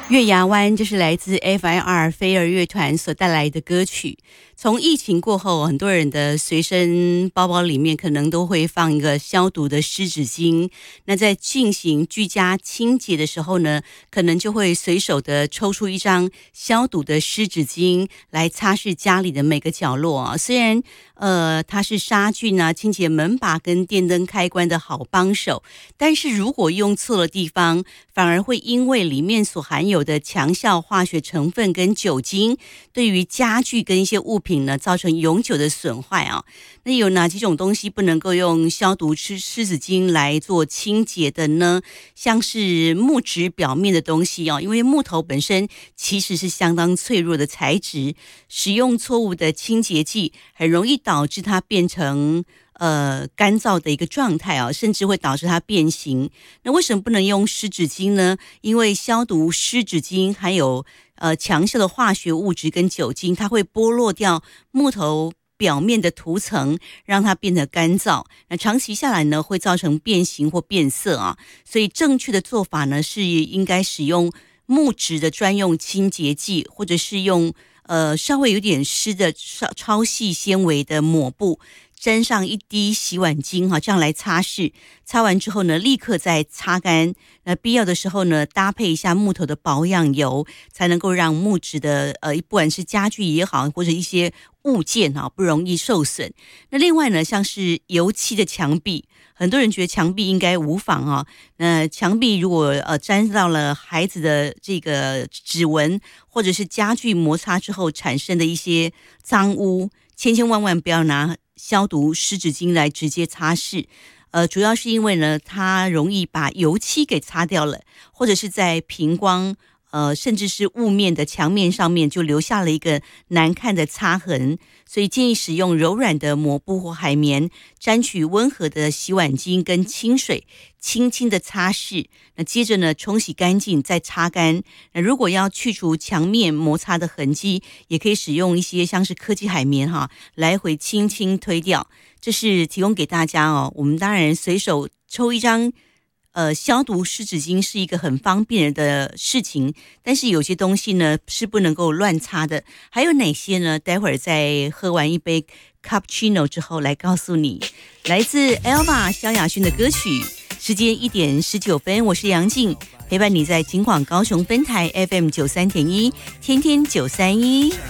月牙湾就是来自 FIR 飞儿乐团所带来的歌曲。从疫情过后，很多人的随身包包里面可能都会放一个消毒的湿纸巾。那在进行居家清洁的时候呢，可能就会随手的抽出一张消毒的湿纸巾来擦拭家里的每个角落啊。虽然它是杀菌啊、清洁门把跟电灯开关的好帮手，但是如果用错了地方，反而会因为里面所含有的强效化学成分跟酒精，对于家具跟一些物品呢造成永久的损坏啊。那有哪几种东西不能够用消毒湿纸巾来做清洁的呢？像是木质表面的东西因为木头本身其实是相当脆弱的材质，使用错误的清洁剂很容易导致它变成干燥的一个状态甚至会导致它变形。那为什么不能用湿纸巾呢？因为消毒湿纸巾含有强效的化学物质跟酒精，它会剥落掉木头表面的涂层，让它变得干燥。那长期下来呢，会造成变形或变色啊。所以正确的做法呢，是应该使用木质的专用清洁剂，或者是用稍微有点湿的超细纤维的抹布，沾上一滴洗碗精这样来擦拭。擦完之后呢，立刻再擦干。那必要的时候呢，搭配一下木头的保养油，才能够让木质的不管是家具也好，或者一些物件不容易受损。那另外呢，像是油漆的墙壁，很多人觉得墙壁应该无妨那墙壁如果沾到了孩子的这个指纹，或者是家具摩擦之后产生的一些脏污，千万不要拿消毒湿纸巾来直接擦拭。主要是因为呢，它容易把油漆给擦掉了，或者是在平光甚至是雾面的墙面上面就留下了一个难看的擦痕。所以建议使用柔软的抹布或海绵，沾取温和的洗碗精跟清水，轻轻的擦拭。那接着呢，冲洗干净再擦干。那如果要去除墙面摩擦的痕迹，也可以使用一些像是科技海绵来回轻轻推掉。这是提供给大家我们当然随手抽一张消毒湿纸巾是一个很方便的事情，但是有些东西呢是不能够乱擦的。还有哪些呢？待会儿在喝完一杯 cappuccino 之后来告诉你。来自 Elva 萧亚轩的歌曲，时间1点19分，我是杨静，陪伴你在警广高雄分台 FM 93.1，天天931。